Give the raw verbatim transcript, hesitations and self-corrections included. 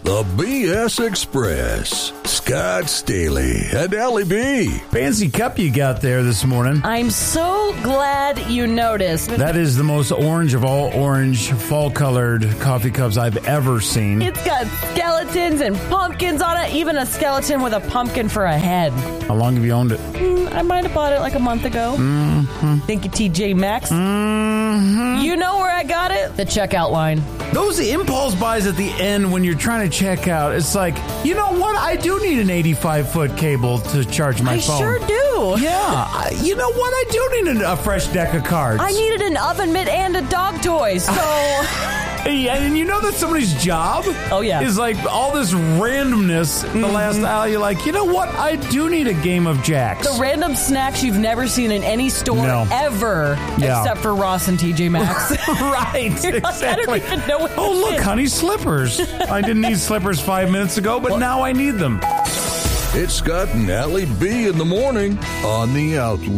The B S Express. Scott Staley and Allie B. Fancy cup you got there this morning. I'm so glad you noticed. That is the most orange of all orange, fall-colored coffee cups I've ever seen. It's got skeletons and pumpkins on it, even a skeleton with a pumpkin for a head. How long have you owned it? Mm, I might have bought it like a month ago. Mm-hmm. Thank you, T J Maxx. Mm-hmm. You know where I got it? The checkout line. Those impulse buys at the end when you're trying to check out, it's like, you know what? I do need an eighty-five foot cable to charge my I phone. I sure do. Yeah. I, you know what? I do need a, a fresh deck of cards. I needed an oven mitt and a dog toy, so... And you know that somebody's job oh, yeah. is like all this randomness in the mm-hmm. last hour. You're like, you know what? I do need a game of jacks. The random snacks you've never seen in any store no. ever, yeah. except for Ross and T J Maxx. Right. You're exactly. Like, I don't even know what Oh, look, is. honey, slippers. I didn't need slippers five minutes ago, but well, now I need them. It's Scott and Allie B in the morning on the Outlaw.